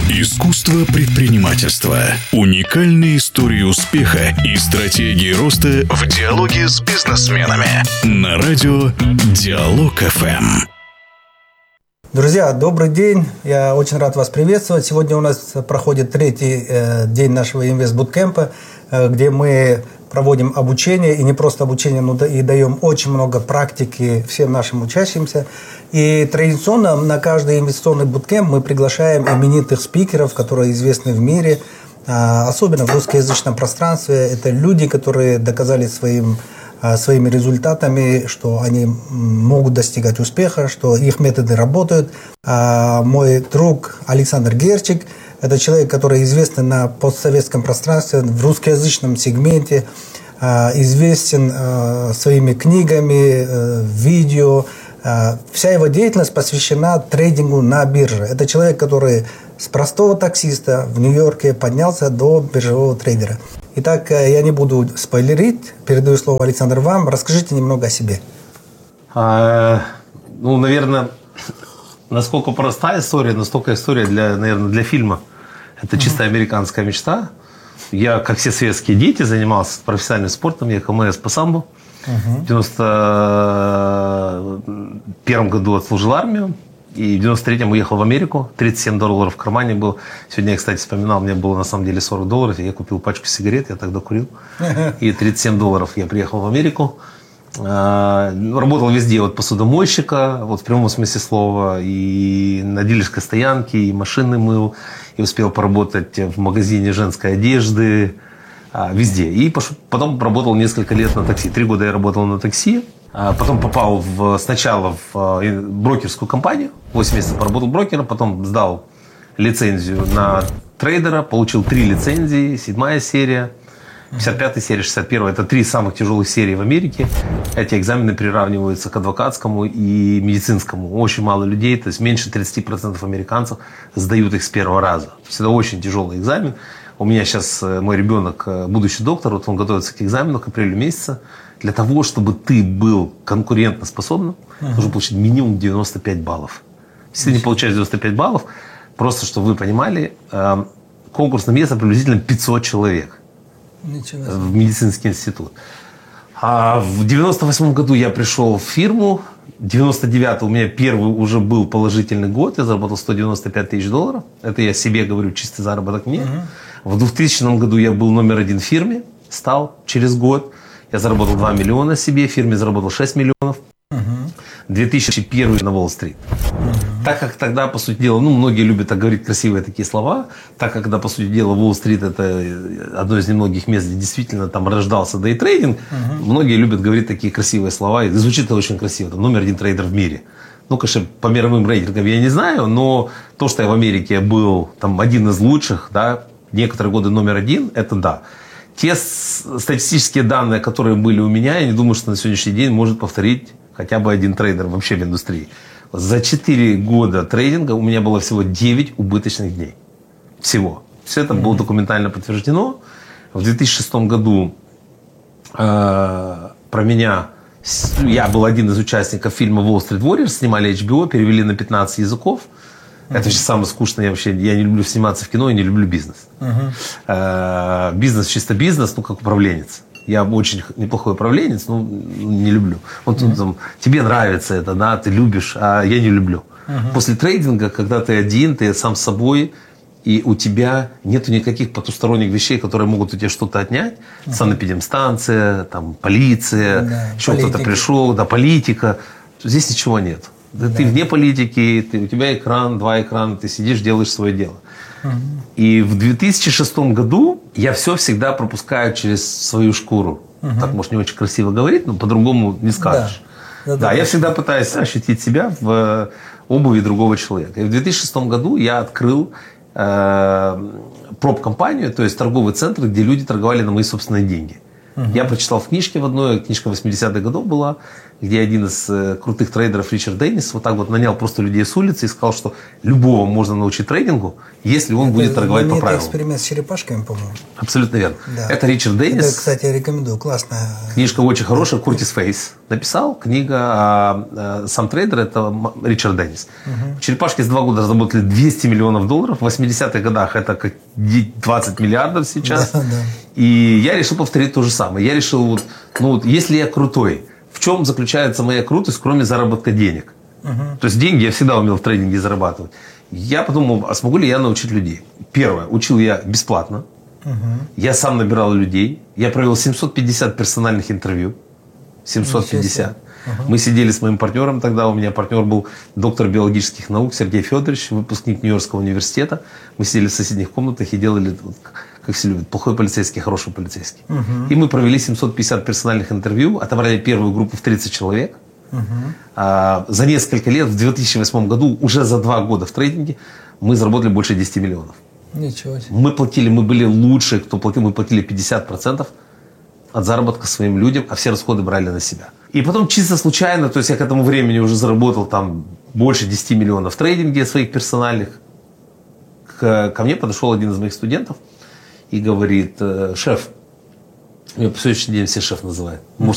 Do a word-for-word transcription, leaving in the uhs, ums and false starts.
Искусство предпринимательства. Уникальные истории успеха и стратегии роста в диалоге с бизнесменами. На радио Диалог эф эм. Друзья, добрый день. Я очень рад вас приветствовать. Сегодня у нас проходит третий э, день нашего инвест-буткемпа, э, где мы проводим обучение, и не просто обучение, но и даем очень много практики всем нашим учащимся. И традиционно на каждый инвестиционный буткемп мы приглашаем именитых спикеров, которые известны в мире, особенно в русскоязычном пространстве. Это люди, которые доказали своим, своими результатами, что они могут достигать успеха, что их методы работают. Мой друг Александр Герчик – это человек, который известен на постсоветском пространстве, в русскоязычном сегменте, известен своими книгами, видео. Вся его деятельность посвящена трейдингу на бирже. Это человек, который с простого таксиста в Нью-Йорке поднялся до биржевого трейдера. Итак, я не буду спойлерить. Передаю слово, Александр, вам. Расскажите немного о себе. А, ну, наверное, насколько простая история, настолько история для, наверное, для фильма. Это чистая американская мечта. Я, как все советские дети, занимался профессиональным спортом. Я КМС по самбо. Uh-huh. В девяносто первом году отслужил армию. И в девяносто третьем уехал в Америку. тридцать семь долларов в кармане было. Сегодня я, кстати, вспоминал, мне было на самом деле сорок долларов. И я купил пачку сигарет, я тогда курил. Uh-huh. И тридцать семь долларов я приехал в Америку. Работал везде, от посудомойщика, вот в прямом смысле слова, и на дилерской стоянке, и машины мыл, и успел поработать в магазине женской одежды, везде. И потом работал несколько лет на такси. Три года я работал на такси, потом попал в, сначала в брокерскую компанию, восемь месяцев поработал брокером, потом сдал лицензию на трейдера, получил три лицензии, седьмая серия. пятьдесят пятая серия, шестьдесят первая – это три самых тяжелых серии в Америке. Эти экзамены приравниваются к адвокатскому и медицинскому. Очень мало людей, то есть меньше тридцать процентов американцев сдают их с первого раза. То есть это очень тяжелый экзамен. У меня сейчас мой ребенок, будущий доктор, вот он готовится к экзамену к апрелю месяца. Для того, чтобы ты был конкурентоспособным, uh-huh. нужно получить минимум девяносто пять баллов. Если ты не получаешь девяносто пять баллов, просто чтобы вы понимали, конкурс на место приблизительно пятьсот человек. В медицинский институт. А в девяносто восьмом году я пришел в фирму. В девяносто девятом у меня первый уже был положительный год. Я заработал сто девяносто пять тысяч долларов. Это я себе говорю, чистый заработок мне. Uh-huh. В двухтысячном году я был номер один в фирме. Стал через год. Я заработал два миллиона себе. В фирме заработал шесть миллионов. Uh-huh. две тысячи первый на Уолл-стрит. Uh-huh. Так как тогда, по сути дела, ну, многие любят так говорить красивые такие слова, так как тогда, по сути дела, Уолл-стрит – это одно из немногих мест, где действительно там рождался дейтрейдинг, uh-huh. многие любят говорить такие красивые слова, и звучит это очень красиво, там, номер один трейдер в мире. Ну, конечно, по мировым рейтингам я не знаю, но то, что я в Америке был там один из лучших, да, некоторые годы номер один, это да. Те статистические данные, которые были у меня, я не думаю, что на сегодняшний день может повторить хотя бы один трейдер вообще в индустрии. За четыре года трейдинга у меня было всего девять убыточных дней. Всего. Все это mm-hmm. было документально подтверждено. В две тысячи шестом году э, про меня, я был один из участников фильма «Wall Street Warriors», снимали эйч би о, перевели на пятнадцать языков. Mm-hmm. Это вообще самое скучное. Я вообще я не люблю сниматься в кино и не люблю бизнес. Mm-hmm. Э, бизнес чисто бизнес, ну как управленец. Я очень неплохой управленец, но не люблю. Вот mm-hmm. там, тебе нравится это, да, ты любишь, а я не люблю. Mm-hmm. После трейдинга, когда ты один, ты сам с собой, и у тебя нету никаких потусторонних вещей, которые могут у тебя что-то отнять. Mm-hmm. Санэпидемстанция, там, полиция, mm-hmm. еще политика. Кто-то пришел, да, политика. Здесь ничего нет. Mm-hmm. Ты вне политики, ты, у тебя экран, два экрана, ты сидишь, делаешь свое дело. И в две тысячи шестом году я все всегда пропускаю через свою шкуру. Угу. Так, может, не очень красиво говорить, но по-другому не скажешь. Да, да, да, да, я всегда пытаюсь ощутить себя в обуви другого человека. И в две тысячи шестом году я открыл э, проб-компанию, то есть торговый центр, где люди торговали на мои собственные деньги. Угу. Я прочитал в книжке в одной, книжка восьмидесятых годов была, где один из э, крутых трейдеров, Ричард Деннис, вот так вот нанял просто людей с улицы и сказал, что любого можно научить трейдингу, если он это будет торговать по правилам. Это эксперимент с черепашками, по-моему. Абсолютно верно. Да. Это Ричард Деннис. Это, кстати, я рекомендую. Классная. Книжка очень хорошая. Куртис Фейс написал. Книга а, а, «Сам трейдер» – это Ричард Деннис. Угу. Черепашки за два года разработали двести миллионов долларов. В восьмидесятых годах это как двадцать миллиардов сейчас. Да, да. И я решил повторить то же самое. Я решил, вот, ну вот, если я крутой, в чем заключается моя крутость, кроме заработка денег? Uh-huh. То есть деньги я всегда умел в трейдинге зарабатывать. Я подумал, а смогу ли я научить людей? Первое, учил я бесплатно. Uh-huh. Я сам набирал людей. Я провел семьсот пятьдесят персональных интервью. семьсот пятьдесят. Uh-huh. Мы сидели с моим партнером тогда. У меня партнер был доктор биологических наук Сергей Федорович, выпускник Нью-Йоркского университета. Мы сидели в соседних комнатах и делали, как все любят, плохой полицейский, хороший полицейский. Uh-huh. И мы провели семьсот пятьдесят персональных интервью, отобрали первую группу в тридцать человек. Uh-huh. А, за несколько лет, в две тысячи восьмом году, уже за два года в трейдинге, мы заработали больше десяти миллионов. Ничего себе. Мы платили, мы были лучшие, кто платил, мы платили пятьдесят процентов от заработка своим людям, а все расходы брали на себя. И потом чисто случайно, то есть я к этому времени уже заработал там больше десяти миллионов в трейдинге своих персональных. К, ко мне подошел один из моих студентов и говорит: шеф, меня по сегодняшний день все шеф называют.